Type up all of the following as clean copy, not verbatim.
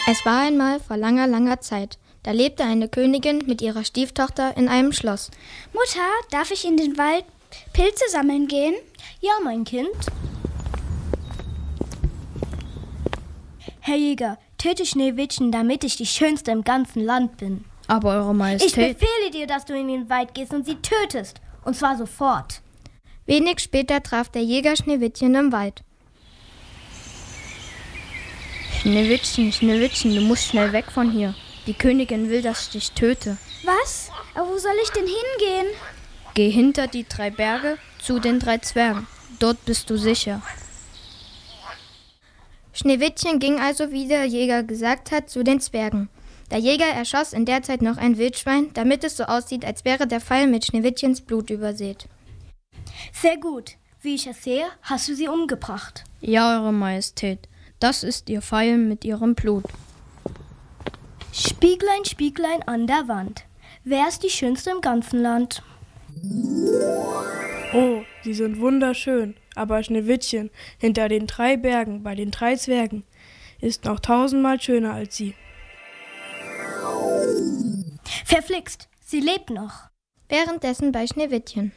Es war einmal vor langer, langer Zeit. Da lebte eine Königin mit ihrer Stieftochter in einem Schloss. Mutter, darf ich in den Wald Pilze sammeln gehen? Ja, mein Kind. Herr Jäger, töte Schneewittchen, damit ich die Schönste im ganzen Land bin. Aber Eure Majestät... Ich befehle dir, dass du in den Wald gehst und sie tötest. Und zwar sofort. Wenig später traf der Jäger Schneewittchen im Wald. Schneewittchen, Schneewittchen, du musst schnell weg von hier. Die Königin will, dass ich dich töte. Was? Aber wo soll ich denn hingehen? Geh hinter die 3 Berge zu den 3 Zwergen. Dort bist du sicher. Schneewittchen ging also, wie der Jäger gesagt hat, zu den Zwergen. Der Jäger erschoss in der Zeit noch ein Wildschwein, damit es so aussieht, als wäre der Pfeil mit Schneewittchens Blut übersät. Sehr gut. Wie ich es sehe, hast du sie umgebracht. Ja, Eure Majestät. Das ist ihr Pfeil mit ihrem Blut. Spieglein, Spieglein an der Wand. Wer ist die Schönste im ganzen Land? Oh, sie sind wunderschön, aber Schneewittchen hinter den 3 Bergen bei den 3 Zwergen ist noch 1000-mal schöner als sie. Verflixt, sie lebt noch. Währenddessen bei Schneewittchen.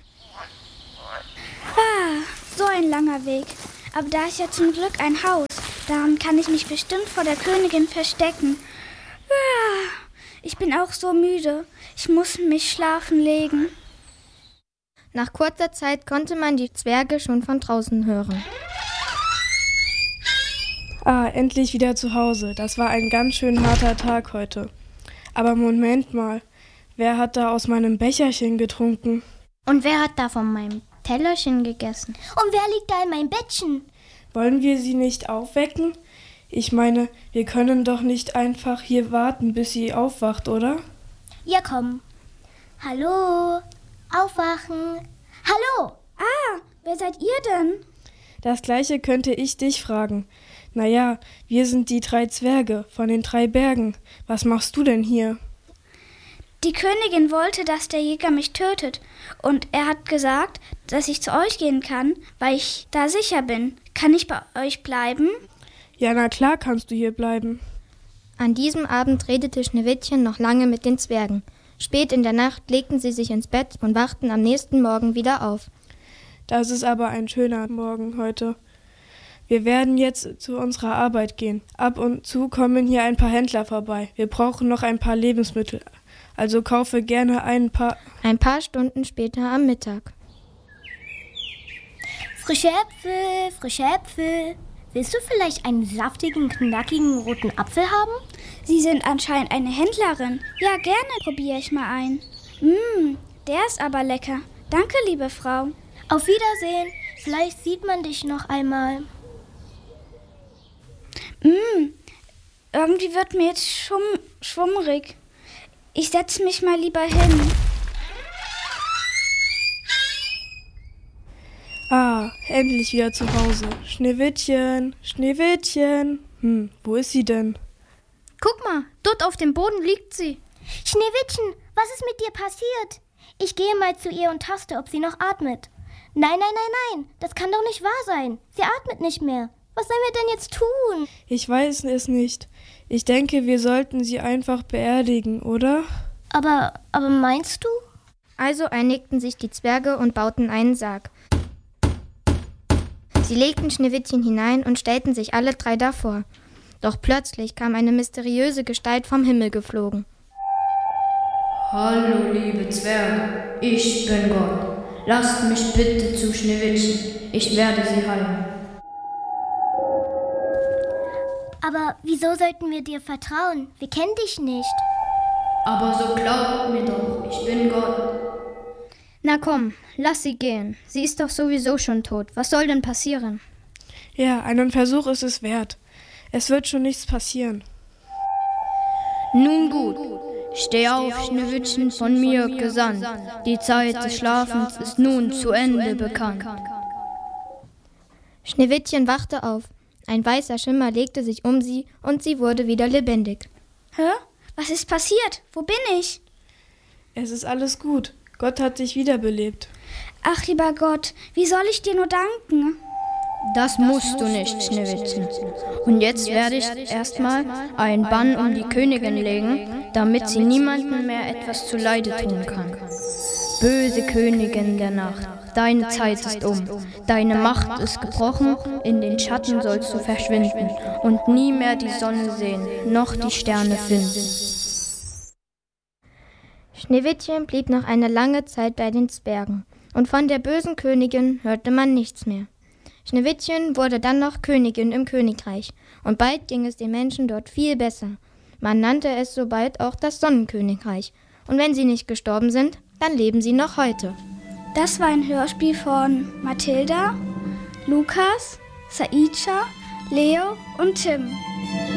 So ein langer Weg. Aber da ist ja zum Glück ein Haus. Daran kann ich mich bestimmt vor der Königin verstecken. Ich bin auch so müde. Ich muss mich schlafen legen. Nach kurzer Zeit konnte man die Zwerge schon von draußen hören. Endlich wieder zu Hause. Das war ein ganz schön harter Tag heute. Aber Moment mal, wer hat da aus meinem Becherchen getrunken? Und wer hat da von meinem Tellerchen gegessen? Und wer liegt da in meinem Bettchen? Wollen wir sie nicht aufwecken? Ich meine, wir können doch nicht einfach hier warten, bis sie aufwacht, oder? Ja, komm. Hallo, aufwachen. Hallo! Wer seid ihr denn? Das Gleiche könnte ich dich fragen. Naja, wir sind die 3 Zwerge von den 3 Bergen. Was machst du denn hier? Die Königin wollte, dass der Jäger mich tötet. Und er hat gesagt, dass ich zu euch gehen kann, weil ich da sicher bin. Kann ich bei euch bleiben? Ja, na klar kannst du hier bleiben. An diesem Abend redete Schneewittchen noch lange mit den Zwergen. Spät in der Nacht legten sie sich ins Bett und wachten am nächsten Morgen wieder auf. Das ist aber ein schöner Morgen heute. Wir werden jetzt zu unserer Arbeit gehen. Ab und zu kommen hier ein paar Händler vorbei. Wir brauchen noch ein paar Lebensmittel. Also kaufe gerne ein paar... Ein paar Stunden später am Mittag. Frische Äpfel, frische Äpfel. Willst du vielleicht einen saftigen, knackigen roten Apfel haben? Sie sind anscheinend eine Händlerin. Ja, gerne probiere ich mal einen. Der ist aber lecker. Danke, liebe Frau. Auf Wiedersehen. Vielleicht sieht man dich noch einmal. Irgendwie wird mir jetzt schwummrig. Ich setze mich mal lieber hin. Endlich wieder zu Hause. Schneewittchen, Schneewittchen. Wo ist sie denn? Guck mal, dort auf dem Boden liegt sie. Schneewittchen, was ist mit dir passiert? Ich gehe mal zu ihr und taste, ob sie noch atmet. Nein, das kann doch nicht wahr sein. Sie atmet nicht mehr. Was sollen wir denn jetzt tun? Ich weiß es nicht. Ich denke, wir sollten sie einfach beerdigen, oder? Aber meinst du? Also einigten sich die Zwerge und bauten einen Sarg. Sie legten Schneewittchen hinein und stellten sich alle 3 davor. Doch plötzlich kam eine mysteriöse Gestalt vom Himmel geflogen. Hallo, liebe Zwerge, ich bin Gott. Lasst mich bitte zu Schneewittchen. Ich werde sie heilen. Aber wieso sollten wir dir vertrauen? Wir kennen dich nicht. Aber so glaubt mir doch, ich bin Gott. Na komm, lass sie gehen. Sie ist doch sowieso schon tot. Was soll denn passieren? Ja, einen Versuch ist es wert. Es wird schon nichts passieren. Nun gut, steh auf, Schneewittchen, von mir gesandt. Die Zeit des Schlafens ist nun zu Ende bekannt. Schneewittchen wachte auf. Ein weißer Schimmer legte sich um sie und sie wurde wieder lebendig. Hä? Was ist passiert? Wo bin ich? Es ist alles gut. Gott hat dich wiederbelebt. Ach, lieber Gott, wie soll ich dir nur danken? Das musst du nicht, Schneewittchen. Und jetzt werde ich erstmal einen Bann um die Königin legen, damit sie niemandem mehr etwas zuleide tun kann. Böse Königin der Nacht, deine Zeit ist um, deine Macht ist gebrochen, in den Schatten sollst du verschwinden und nie mehr die Sonne sehen, noch die Sterne finden. Schneewittchen blieb noch eine lange Zeit bei den Zwergen, und von der bösen Königin hörte man nichts mehr. Schneewittchen wurde dann noch Königin im Königreich, und bald ging es den Menschen dort viel besser. Man nannte es so bald auch das Sonnenkönigreich, und wenn sie nicht gestorben sind, dann leben sie noch heute. Das war ein Hörspiel von Mathilda, Lukas, Saidja, Leo und Tim.